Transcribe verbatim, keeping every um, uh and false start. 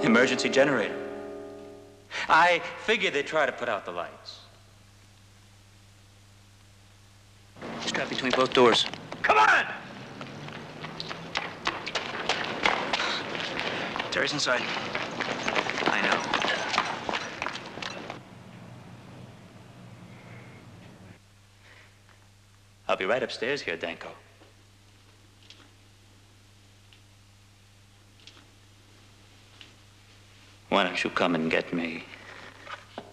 Emergency generator. I figured they'd try to put out the lights. Strap between both doors. Come on! Terry's inside. I know. I'll be right upstairs here, Danko. Why don't you come and get me?